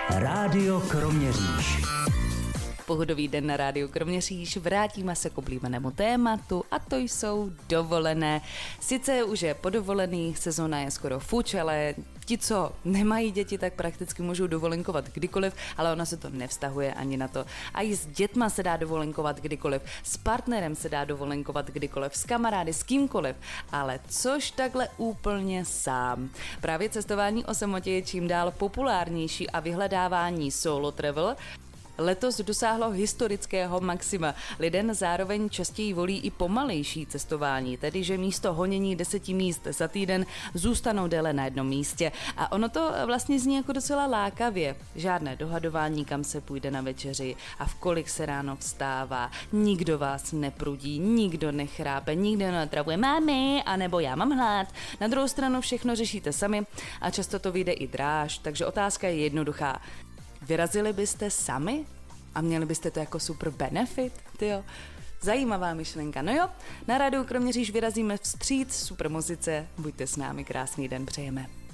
Rádio Kroměříž. Pohodový den na rádiu Kroměříž, vrátíme se k oblíbenému tématu a to jsou dovolené. Sice už je podovolený, sezona je skoro fuč, ale ti, co nemají děti, tak prakticky můžou dovolenkovat kdykoliv, ale ona se to nevztahuje ani na to. A i s dětma se dá dovolenkovat kdykoliv, s partnerem se dá dovolenkovat kdykoliv, s kamarády, s kýmkoliv, ale což takhle úplně sám. Právě cestování o samotě je čím dál populárnější a vyhledávání solo travel letos dosáhlo historického maxima. Lidé zároveň častěji volí i pomalejší cestování, tedy že místo honění 10 míst za týden zůstanou déle na jednom místě. A ono to vlastně zní jako docela lákavě. Žádné dohadování, kam se půjde na večeři a v kolik se ráno vstává. Nikdo vás neprudí, nikdo nechrápe, nikdo neotravuje mami, anebo já mám hlad. Na druhou stranu všechno řešíte sami a často to vyjde i dráž, takže otázka je jednoduchá. Vyrazili byste sami a měli byste to jako super benefit, tyjo? Zajímavá myšlenka. No jo, na rádiu Kroměříž vyrazíme vstříc super muzice. Buďte s námi, krásný den přejeme.